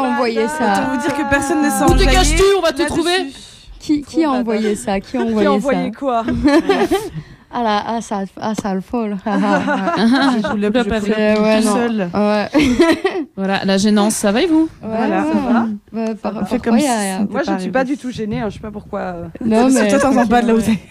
envoyé ça? Autant vous dire que personne ne s'en Où te caches-tu? On va te trouver. Qui a envoyé ça? Qui a envoyé quoi? Ah là, ça le folle. Je vous le préfère tout seul. Ouais. Voilà, la gênance, ça va et vous? Voilà, ça va. Fait comme ça. Moi, je ne suis pas du tout gênée. Je sais pas pourquoi. Non, mais toi, t'entends pas de là où t'es.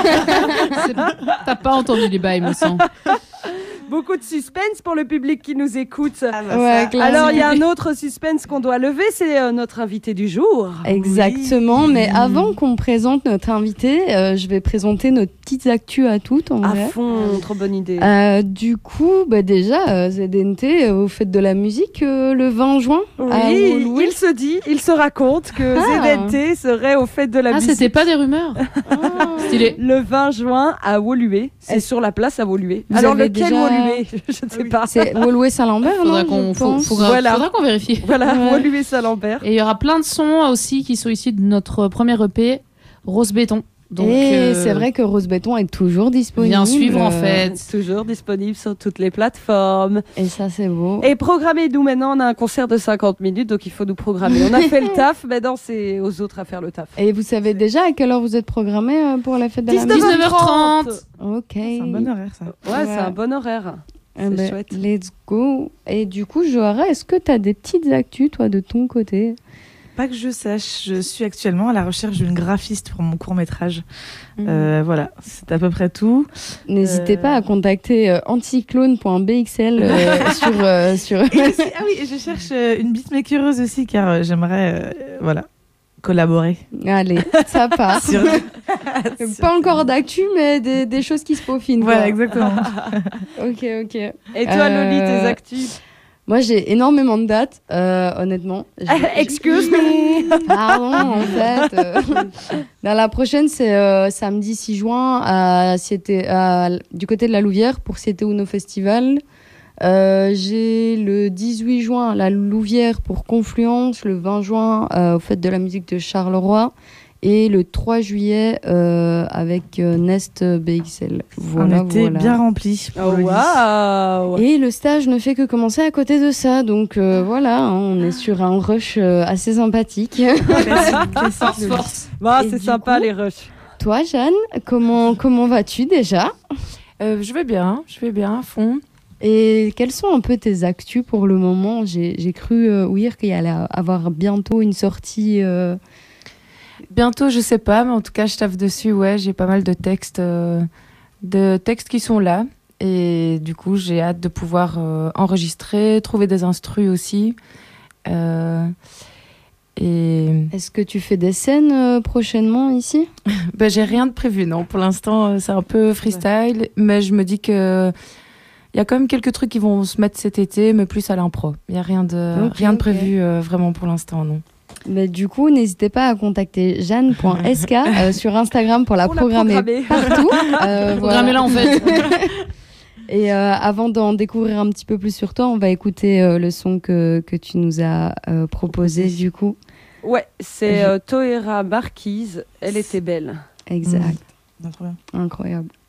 T'as pas entendu les bails, me semble. Beaucoup de suspense pour le public qui nous écoute. Alors, il y a un autre suspense qu'on doit lever, c'est notre invité du jour. Exactement, mais avant qu'on présente notre invité, je vais présenter nos petites actus à toutes. À fond, trop bonne idée. Du coup, déjà, ZNT, vous faites de la musique le 20 juin. Oui, il se raconte que ZNT serait au fait de la musique. Ah, c'était pas des rumeurs. Stylé. Le 20 juin à Woluwe. C'est sur la place à Woluwe. Alors, lequel Woluwe? Je ne sais pas. C'est Woluwe-Saint-Lambert, faudra qu'on vérifie. Voilà, Woluwe-Saint-Lambert. Et il y aura plein de sons aussi qui sont issus de notre premier EP, Rose Béton. Donc, c'est vrai que Rose Béton est toujours disponible. Bien suivre en fait. Toujours disponible sur toutes les plateformes. Et ça, c'est beau. Et programmez-nous maintenant, on a un concert de 50 minutes, donc il faut nous programmer. On a fait le taf, maintenant c'est aux autres à faire le taf. Et vous savez déjà à quelle heure vous êtes programmé pour la fête de la musique? 19h30. Ok. C'est un bon horaire, ça. Ouais, c'est un bon horaire. C'est chouette. Let's go. Et du coup, Joara, est-ce que tu as des petites actus, toi, de ton côté? Pas que je sache, je suis actuellement à la recherche d'une graphiste pour mon court-métrage. Voilà, c'est à peu près tout. N'hésitez pas à contacter anticyclone.bxl sur... Ah oui, je cherche une beatmakereuse aussi, car j'aimerais collaborer. Allez, ça part. Pas encore d'actu, mais des choses qui se peaufinent. Voilà, exactement. Ok. Et toi, Loli, tes actus? Moi, j'ai énormément de dates, honnêtement. Excuse me. Pardon, en fait. La prochaine, c'est samedi 6 juin du côté de la Louvière pour Siete Uno Festival. J'ai le 18 juin la Louvière pour Confluence, le 20 juin au Fête de la musique de Charleroi et le 3 juillet avec Nest BXL. Voilà, on était bien remplis. Oh, waouh! Et le stage ne fait que commencer à côté de ça, donc voilà, on est sur un rush assez sympathique. Force. Bah, c'est sympa les rushs. Toi, Jeanne, comment vas-tu déjà? Je vais bien à fond. Et quelles sont un peu tes actus pour le moment? J'ai cru ouïr qu'il y allait avoir bientôt une sortie. Bientôt, je sais pas, mais en tout cas, je taffe dessus. Ouais, j'ai pas mal de textes qui sont là. Et du coup, j'ai hâte de pouvoir enregistrer, trouver des instrus aussi. Est-ce que tu fais des scènes prochainement ici? J'ai rien de prévu, non. Pour l'instant, c'est un peu freestyle. Mais je me dis que il y a quand même quelques trucs qui vont se mettre cet été, mais plus à l'impro. Il n'y a rien de prévu vraiment pour l'instant, non. Mais du coup, n'hésitez pas à contacter jeanne.sk sur Instagram pour la programmer partout. Programmez-la en fait. Et avant d'en découvrir un petit peu plus sur toi, on va écouter le son que tu nous as proposé du coup. Ouais, c'est Toera Marquise, Elle était belle. Exact. Trop bien. Incroyable.